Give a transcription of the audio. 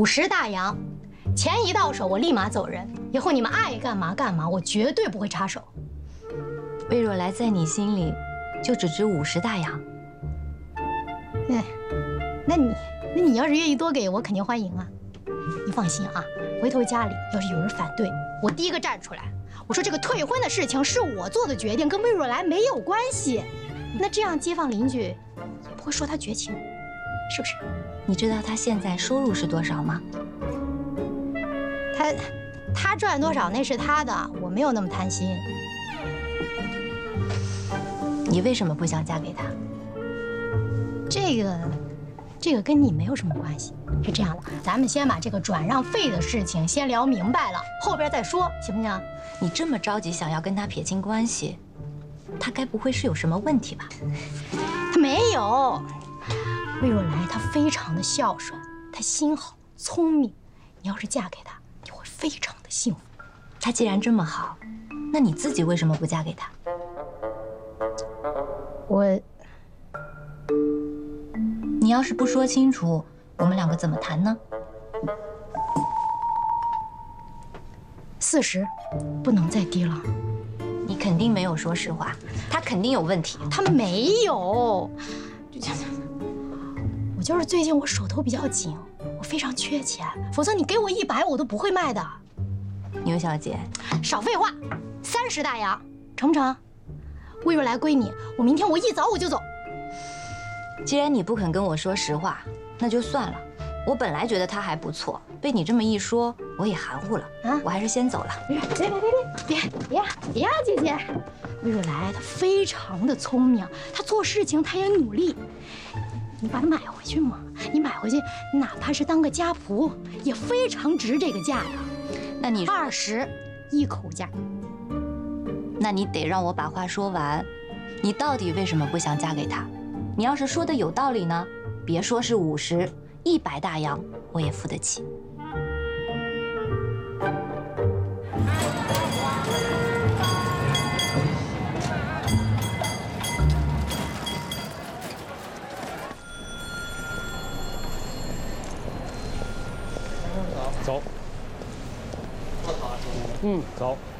50大洋，钱一到手我立马走人，以后你们爱干嘛干嘛，我绝对不会插手。 魏若来在你心里就只值50大洋。 那你要是愿意多给我，肯定欢迎啊。你放心啊，回头家里要是有人反对，我第一个站出来。我说这个退婚的事情是我做的决定，跟魏若来没有关系。那这样街坊邻居也不会说他绝情，是不是？ 你知道他现在收入是多少吗？ 他赚多少那是他的，我没有那么贪心。 你为什么不想嫁给他？ 这个跟你没有什么关系。是这样的，咱们先把这个转让费的事情先聊明白了，后边再说，行不行？ 你这么着急想要跟他撇清关系，他该不会是有什么问题吧？ 他没有。魏若来她非常的孝顺，她心好聪明，你要是嫁给他，你会非常的幸福。 他既然这么好，那你自己为什么不嫁给他？你要是不说清楚，我们两个怎么谈呢 ？40，不能再低了。 你肯定没有说实话，他肯定有问题。 他没有，我就是最近我手头比较紧，我非常缺钱，否则你给我100我都不会卖的。 牛小姐， 少废话，30大洋，成不成？魏若来归你，我明天我一早我就走。 既然你不肯跟我说实话，那就算了。我本来觉得他还不错，被你这么一说，我也含糊了。我还是先走了。 别呀，姐姐，魏若来她非常的聪明，她做事情她也努力。你把它买回去嘛，你买回去，哪怕是当个家仆，也非常值这个价的。 那你 20一口价。 那你得让我把话说完，你到底为什么不想嫁给他？你要是说的有道理呢，别说是50，100大洋我也付得起。 走。走。